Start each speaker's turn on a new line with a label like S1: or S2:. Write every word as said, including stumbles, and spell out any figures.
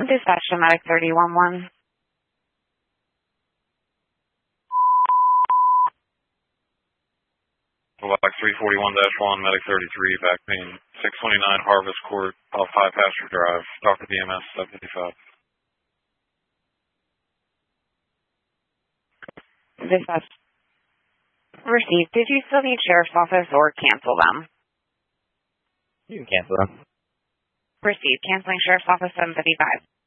S1: Dispatch to Medic thirty one one.
S2: Black three forty-one dash one, Medic thirty-three, back pain, six twenty-nine Harvest Court, off High Pasture Drive, Doctor B M S, seven fifty-five.
S1: Dispatch. Received. Did you still need Sheriff's Office or cancel them?
S3: You can cancel them.
S1: Received. Canceling Sheriff's Office seven fifty-five.